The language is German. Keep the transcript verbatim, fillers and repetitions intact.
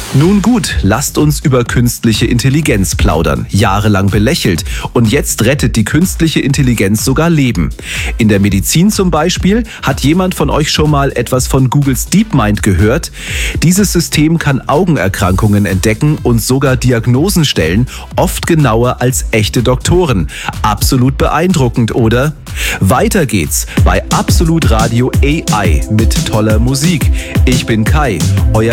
Nun gut, lasst uns über künstliche Intelligenz plaudern. Jahrelang belächelt und jetzt rettet die künstliche Intelligenz sogar Leben. In der Medizin zum Beispiel, hat jemand von euch schon mal etwas von Googles DeepMind gehört? Dieses System kann Augenerkrankungen entdecken und sogar Diagnosen stellen, oft genauer als echte Doktoren. Absolut beeindruckend, oder? Weiter geht's bei Absolut Radio A I mit toller Musik. Ich bin Kai, euer